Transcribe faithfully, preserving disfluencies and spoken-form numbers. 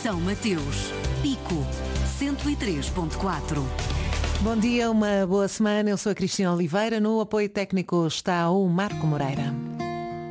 São Mateus, Pico, cento e três ponto quatro. Bom dia, uma boa semana. Eu sou a Cristina Oliveira. No apoio técnico está o Marco Moreira.